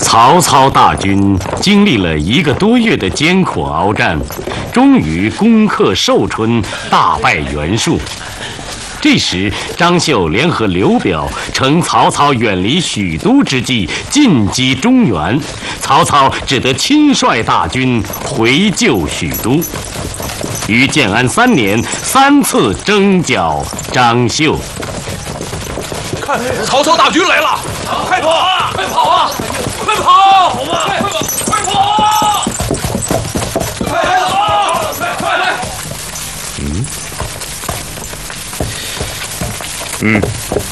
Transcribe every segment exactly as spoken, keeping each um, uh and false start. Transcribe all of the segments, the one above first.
曹操大军经历了一个多月的艰苦鏖战，终于攻克寿春，大败袁术。这时，张绣联合刘表，乘曹操远离许都之际，进击中原。曹操只得亲率大军回救许都。于建安三年，三次征剿张绣。 看，曹操大军来了！快跑啊！快跑啊！快跑！好嘛！快跑！快跑啊！快跑！快快来！ 嗯。嗯，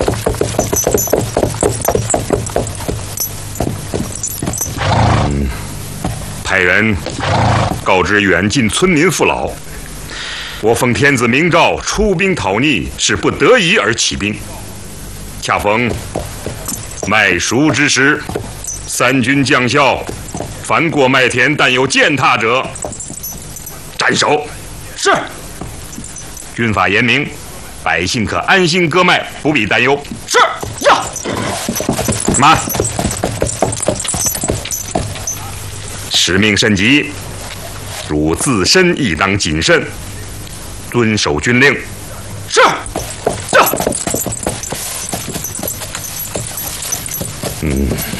嗯，派人告知远近村民父老，我奉天子明诏出兵讨逆，是不得已而起兵。恰逢麦熟之时，三军将校凡过麦田但有践踏者，斩首。 是。 军法严明。百姓可安心割麦，不必担忧。 是呀。 妈，使命甚急，汝自身亦当谨慎，遵守军令。 是。这。 嗯。